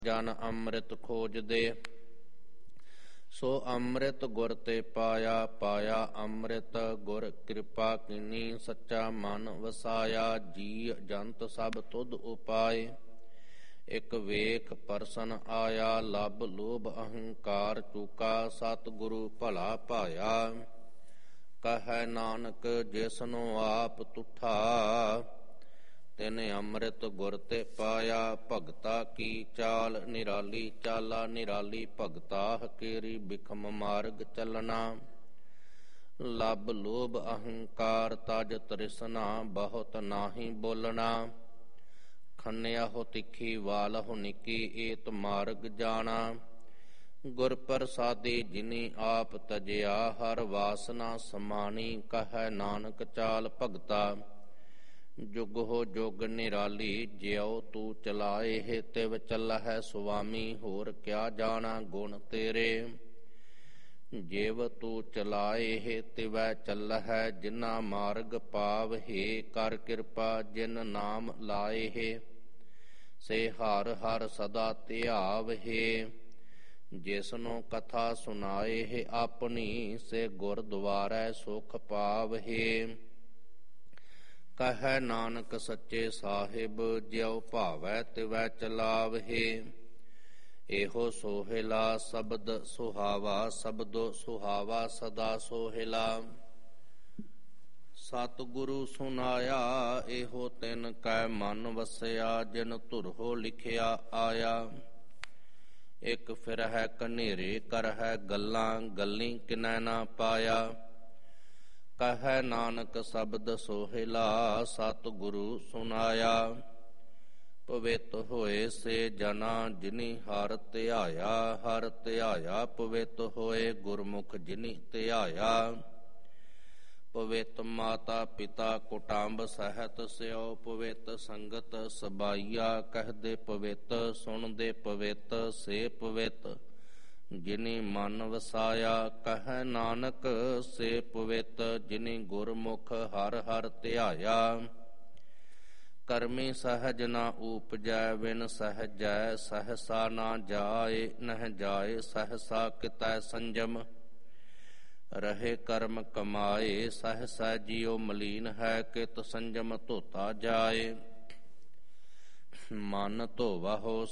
ਜਨ ਅੰਮ੍ਰਿਤ ਖੋਜਦੇ। ਸੋ ਅੰਮ੍ਰਿਤ ਗੁਰ ਤੇ ਪਾਇਆ, ਪਾਇਆ ਅੰਮ੍ਰਿਤ ਗੁਰ ਕਿਰਪਾ ਕੀਨੀ। ਸੱਚਾ ਮਨ ਵਸਾਇਆ, ਜੀ ਜੰਤ ਸਭ ਤੁਧ ਉਪਾਏ। ਇਕ ਵੇਖ ਪਰਸਨ ਆਇਆ, ਲਬ ਲੋਭ ਅਹੰਕਾਰ ਚੂਕਾ। ਸਤਿਗੁਰੂ ਭਲਾ ਭਾਇਆ, ਕਹੈ ਨਾਨਕ ਜਿਸਨੂੰ ਆਪ ਤੁਠਾ। ਤਿਨ ਅੰਮ੍ਰਿਤ ਗੁਰ ਤੇ ਪਾਇਆ, ਭਗਤਾ ਕੀ ਚਾਲ ਨਿਰਾਲੀ ਚਾਲਾ। ਨਿਰਾਲੀ ਭਗਤਾ ਹਕੇਰੀ ਬਿਖਮ ਮਾਰਗ ਚੱਲਣਾ। ਲਬ ਲੋਭ ਅਹੰਕਾਰ ਤਜ ਤ੍ਰਿਸ਼ਨਾ, ਬਹੁਤ ਨਾਹੀ ਬੋਲਣਾ। ਖੰਨਿਆ ਹੋ ਤਿੱਖੀ ਵਾਲਹੁ ਨਿੱਕੀ, ਏਤ ਮਾਰਗ ਜਾਣਾ। ਗੁਰ ਪ੍ਰਸਾਦੀ ਜਿਨੀ ਆਪ ਤਜਿਆ, ਹਰ ਵਾਸਨਾ ਸਮਾਣੀ। ਕਹੈ ਨਾਨਕ ਚਾਲ ਭਗਤਾ, ਜੁਗ ਹੋ ਜੁਗ ਨਿਰਾਲੀ। ਜਿਉ ਤੂੰ ਚਲਾਏ ਤਿਵ ਚੱਲਹਿ ਸੁਆਮੀ, ਹੋਰ ਕਿਆ ਜਾਣਾ ਗੁਣ ਤੇਰੇ। ਜਿਵ ਤੂੰ ਚਲਾਏ ਤਿਵੈ ਚੱਲਹਿ, ਜਿਨਾ ਮਾਰਗ ਪਾਵਹਿ। ਕਰ ਕਿਰਪਾ ਜਿਨ ਨਾਮ ਲਾਏ, ਸੇ ਹਰ ਹਰ ਸਦਾ ਧਿਆਵਹਿ। ਜਿਸਨੂੰ ਕਥਾ ਸੁਨਾਏ ਆਪਣੀ, ਸੇ ਗੁਰਦੁਆਰੈ ਸੁਖ ਪਾਵਹਿ। ਕਹੈ ਨਾਨਕ ਸੱਚੇ ਸਾਹਿਬ, ਜਿਉ ਭਾਵੈ ਤਿਵੈ ਚਲਾਵਹਿ। ਇਹੋ ਸੋਹਿਲਾ ਸ਼ਬਦ ਸੁਹਾਵਾ, ਸ਼ਬਦੋ ਸੁਹਾਵਾ ਸਦਾ ਸੋਹਿਲਾ। ਸਤਿਗੁਰੂ ਸੁਨਾਇਆ, ਇਹੋ ਤਿਨ ਕੈ ਮਨ ਵਸਿਆ। ਜਿਨ ਧੁਰਹੋ ਲਿਖਿਆ ਆਇਆ, ਇਕ ਫਿਰਹਿ ਕਨੇਰੇ ਕਰਹਿ ਗੱਲਾਂ। ਗੱਲੀ ਕਿਨੈ ਨਾ ਪਾਇਆ। ਕਹੈ ਨਾਨਕ ਸ਼ਬਦ ਸੋਹਿਲਾ, ਸਤਿਗੁਰੂ ਸੁਨਾਇਆ। ਪਵਿੱਤ ਹੋਏ ਸੇ ਜਨਾ, ਜਿਨੀ ਹਰਿ ਧਿਆਇਆ। ਹਰਿ ਧਿਆਇਆ ਪਵਿੱਤ ਹੋਏ, ਗੁਰਮੁਖ ਜਿਨੀ ਧਿਆਇਆ। ਪਵਿੱਤ ਮਾਤਾ ਪਿਤਾ ਕੁਟੰਬ ਸਹਿਤ ਸਿਓ, ਪਵਿੱਤ ਸੰਗਤ ਸਬਾਈਆ। ਕਹਦੇ ਪਵਿੱਤ ਸੁਣਦੇ ਪਵਿੱਤ, ਸੇ ਪਵਿੱਤ ਜਿਨੀ ਮਨ ਵਸਾਇਆ। ਕਹੈ ਨਾਨਕ ਸੇ ਪਵਿੱਤ, ਜਿਨੀ ਗੁਰਮੁਖ ਹਰਿ ਹਰਿ ਧਿਆਇਆ। ਕਰਮੀ ਸਹਜ ਨਾ ਊਪਜੈ, ਵਿਨ ਸਹਜੈ ਸਹਸਾ ਨਾ ਜਾਏ। ਨਹਿ ਜਾਏ ਸਹਸਾ ਕਿਤੈ ਸੰਜਮ, ਰਹੇ ਕਰਮ ਕਮਾਏ। ਸਹਸਾ ਜਿਉ ਮਲੀਨ ਹੈ, ਕਿਤ ਸੰਜਮ ਧੋਤਾ ਜਾਏ। ਮਨ ਧੋਵਹੁ